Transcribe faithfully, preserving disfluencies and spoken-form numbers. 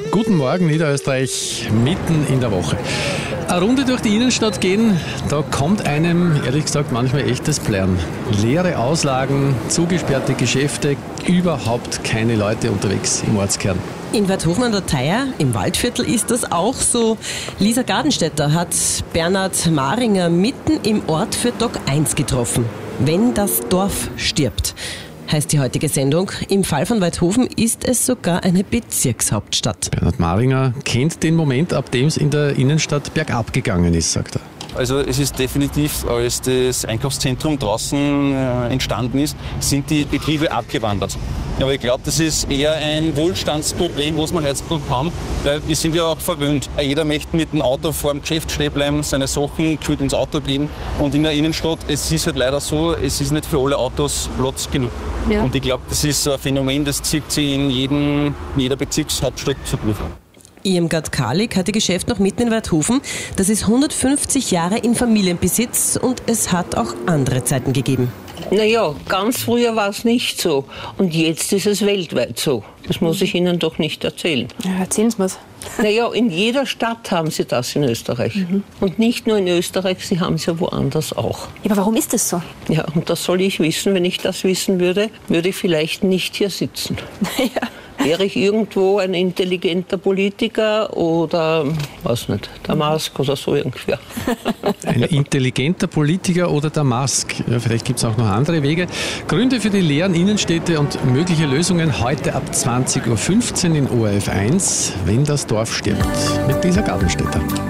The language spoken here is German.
Guten Morgen, Niederösterreich, mitten in der Woche. Eine Runde durch die Innenstadt gehen, da kommt einem, ehrlich gesagt, manchmal echt das Plärren. Leere Auslagen, zugesperrte Geschäfte, überhaupt keine Leute unterwegs im Ortskern. In Waidhofen an der Theier, im Waldviertel, ist das auch so. Lisa Gardenstädter hat Bernhard Maringer mitten im Ort für Tag eins getroffen. Wenn das Dorf stirbt, heißt die heutige Sendung. Im Fall von Waidhofen ist es sogar eine Bezirkshauptstadt. Bernhard Maringer kennt den Moment, ab dem es in der Innenstadt bergab gegangen ist, sagt er. Also es ist definitiv, als das Einkaufszentrum draußen äh, entstanden ist, sind die Betriebe abgewandert. Aber ich glaube, das ist eher ein Wohlstandsproblem, was wir heutzutage haben, weil wir sind ja auch verwöhnt. Jeder möchte mit dem Auto vor dem Geschäft stehen bleiben, seine Sachen gefühlt ins Auto gehen. Und in der Innenstadt, es ist halt leider so, es ist nicht für alle Autos Platz genug. Ja. Und ich glaube, das ist ein Phänomen, das zieht sich in jedem, jeder Bezirkshauptstadt zu prüfen. Irmgard Karlik hat ihr Geschäft noch mitten in Waidhofen. Das ist hundertfünfzig Jahre in Familienbesitz und es hat auch andere Zeiten gegeben. Naja, ganz früher war es nicht so. Und jetzt ist es weltweit so. Das muss ich Ihnen doch nicht erzählen. Ja, erzählen Sie mir's. Naja, in jeder Stadt haben Sie das in Österreich. Mhm. Und nicht nur in Österreich, Sie haben es ja woanders auch. Ja, aber warum ist das so? Ja, und das soll ich wissen. Wenn ich das wissen würde, würde ich vielleicht nicht hier sitzen. Ja. Wäre ich irgendwo ein intelligenter Politiker oder, weiß nicht, Damask oder so irgendwer. Ein intelligenter Politiker oder Damask. Ja, vielleicht gibt es auch noch andere Wege. Gründe für die leeren Innenstädte und mögliche Lösungen heute ab zwanzig Uhr fünfzehn in O R F eins, wenn das Dorf stirbt. Mit Lisa Gardenstädter.